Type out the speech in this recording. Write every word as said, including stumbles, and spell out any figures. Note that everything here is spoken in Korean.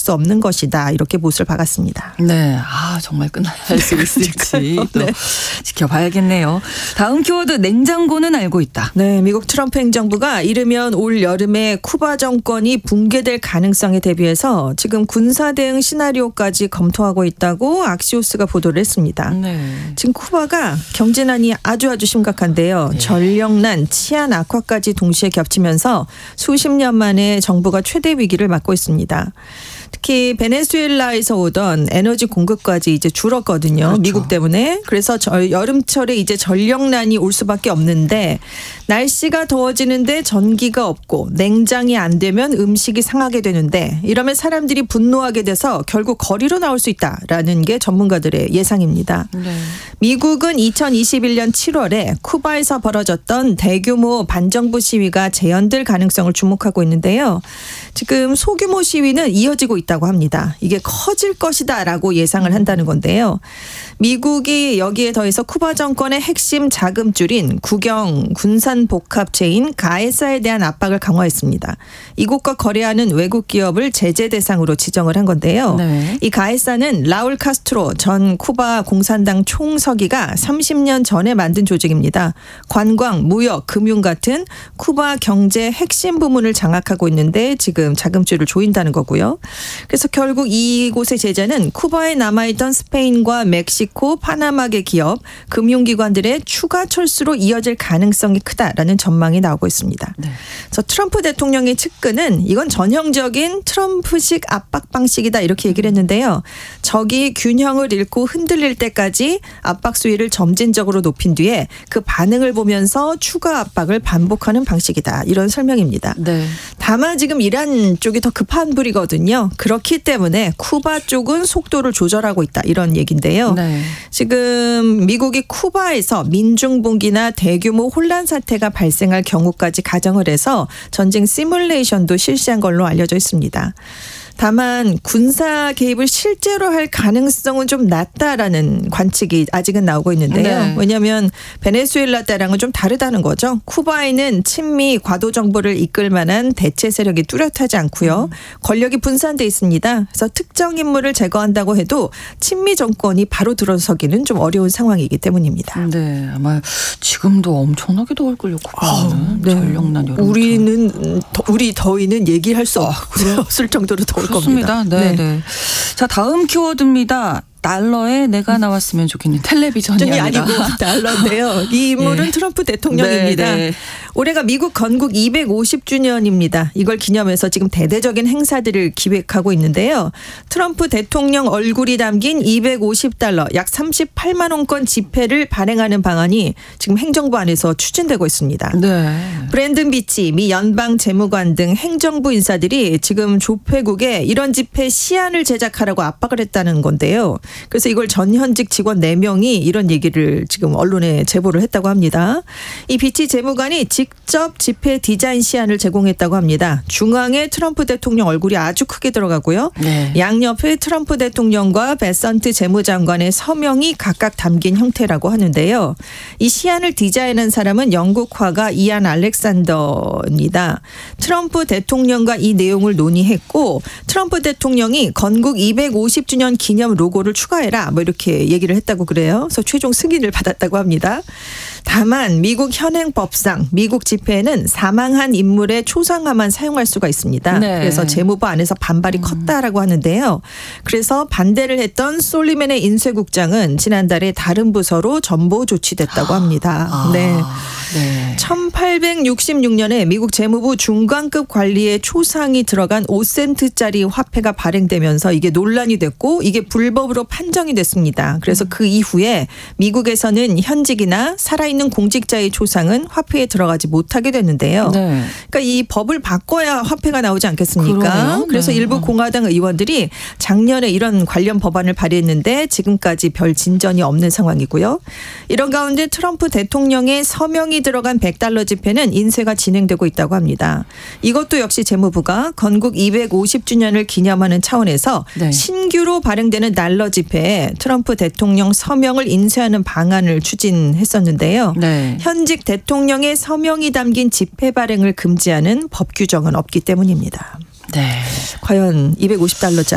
수 없는 것이다. 이렇게 못을 박았습니다. 네, 아 정말 끝날 수 있을지 또 네. 지켜봐야겠네요. 다음 키워드 냉장고는 알고 있다. 네, 미국 트럼프 행정부가 이르면 올 여름에 쿠바 정권이 붕괴될 가능성에 대비해서 지금 군사 대응 시나리오까지 검토하고 있다고 악시오스가 보도를 했습니다. 네. 지금 쿠바가 경제난이 아주 아주 심각한데요. 네. 전력난, 치안 악화까지 동시에 겹치면서 수십 년 만에 정부가 최대 위기를 맞고 있습니다. 특히 베네수엘라에서 오던 에너지 공급까지 이제 줄었거든요. 그렇죠. 미국 때문에. 그래서 저 여름철에 이제 전력난이 올 수밖에 없는데 날씨가 더워지는데 전기가 없고 냉장이 안 되면 음식이 상하게 되는데 이러면 사람들이 분노하게 돼서 결국 거리로 나올 수 있다라는 게 전문가들의 예상입니다. 네. 미국은 이천이십일 년 칠월에 쿠바에서 벌어졌던 대규모 반정부 시위가 재현될 가능성을 주목하고 있는데요. 지금 소규모 시위는 이어지고 있다고 합니다. 이게 커질 것이다라고 예상을 한다는 건데요. 미국이 여기에 더해서 쿠바 정권의 핵심 자금줄인 국영 군산복합체인 가에사에 대한 압박을 강화했습니다. 이곳과 거래하는 외국 기업을 제재 대상으로 지정을 한 건데요. 네. 이 가에사는 라울 카스트로 전 쿠바 공산당 총서기가 삼십 년 전에 만든 조직입니다. 관광, 무역, 금융 같은 쿠바 경제 핵심 부문을 장악하고 있는데 지금 자금줄을 조인다는 거고요. 그래서 결국 이곳의 제재는 쿠바에 남아있던 스페인과 멕시코, 파나마계 기업, 금융기관들의 추가 철수로 이어질 가능성이 크다라는 전망이 나오고 있습니다. 네. 그래서 트럼프 대통령의 측근은 이건 전형적인 트럼프식 압박 방식이다 이렇게 얘기를 했는데요. 적이 균형을 잃고 흔들릴 때까지 압박 수위를 점진적으로 높인 뒤에 그 반응을 보면서 추가 압박을 반복하는 방식이다. 이런 설명입니다. 네. 다만 지금 이란 쪽이 더 급한 불이거든요. 그렇기 때문에 쿠바 쪽은 속도를 조절하고 있다. 이런 얘기인데요. 네. 지금 미국이 쿠바에서 민중분기나 대규모 혼란 사태가 발생할 경우까지 가정을 해서 전쟁 시뮬레이션도 실시한 걸로 알려져 있습니다. 다만 군사 개입을 실제로 할 가능성은 좀 낮다라는 관측이 아직은 나오고 있는데요. 네. 왜냐하면 베네수엘라 때랑은 좀 다르다는 거죠. 쿠바에는 친미 과도 정부를 이끌 만한 대체 세력이 뚜렷하지 않고요. 음. 권력이 분산돼 있습니다. 그래서 특정 인물을 제거한다고 해도 친미 정권이 바로 들어서기는 좀 어려운 상황이기 때문입니다. 네, 아마 지금도 엄청나게 더울걸요. 쿠바는 네. 전력난 여름. 우리는 우리 더위는 얘기할 수 없을 정도로 더울 좋습니다. 네, 네. 네. 자, 다음 키워드입니다. 달러에 내가 나왔으면 좋겠는 텔레비전이 아니고 달러인데요. 이 인물은 네. 트럼프 대통령입니다. 네, 네. 올해가 미국 건국 이백오십 주년입니다. 이걸 기념해서 지금 대대적인 행사들을 기획하고 있는데요. 트럼프 대통령 얼굴이 담긴 이백오십 달러 약 삼십팔만 원권 지폐를 발행하는 방안이 지금 행정부 안에서 추진되고 있습니다. 네. 브랜든 비치 미 연방 재무관 등 행정부 인사들이 지금 조폐국에 이런 지폐 시안을 제작하라고 압박을 했다는 건데요. 그래서 이걸 전현직 직원 네 명이 이런 얘기를 지금 언론에 제보를 했다고 합니다. 이 비치 재무관이 직접 지폐 디자인 시안을 제공했다고 합니다. 중앙에 트럼프 대통령 얼굴이 아주 크게 들어가고요. 네. 양옆에 트럼프 대통령과 베선트 재무장관의 서명이 각각 담긴 형태라고 하는데요. 이 시안을 디자인한 사람은 영국 화가 이안 알렉산더입니다. 트럼프 대통령과 이 내용을 논의했고 트럼프 대통령이 건국 이백오십 주년 기념 로고를 추가해라 뭐 이렇게 얘기를 했다고 그래요. 그래서 최종 승인을 받았다고 합니다. 다만 미국 현행법상 미국 지폐에는 사망한 인물의 초상화만 사용할 수가 있습니다. 네. 그래서 재무부 안에서 반발이 음. 컸다라고 하는데요. 그래서 반대를 했던 솔리맨의 인쇄국장은 지난달에 다른 부서로 전보 조치됐다고 합니다. 아. 네. 네. 천팔백육십육 년에 미국 재무부 중간급 관리의 초상이 들어간 오 센트짜리 화폐가 발행되면서 이게 논란이 됐고 이게 불법으로 판정이 됐습니다. 그래서 그 이후에 미국에서는 현직이나 살아있는 공직자의 초상은 화폐에 들어가지 못하게 됐는데요. 네. 그러니까 이 법을 바꿔야 화폐가 나오지 않겠습니까? 그러네요. 그래서 네. 일부 공화당 의원들이 작년에 이런 관련 법안을 발의했는데 지금까지 별 진전이 없는 상황이고요. 이런 가운데 트럼프 대통령의 서명이 들어간 백 달러 지폐는 인쇄가 진행되고 있다고 합니다. 이것도 역시 재무부가 건국 이백오십 주년을 기념하는 차원에서 네. 신규로 발행되는 달러 지폐에 트럼프 대통령 서명을 인쇄하는 방안을 추진했었는데요. 네. 현직 대통령의 서명이 담긴 지폐 발행을 금지하는 법 규정은 없기 때문입니다. 네. 과연 이백오십 달러짜리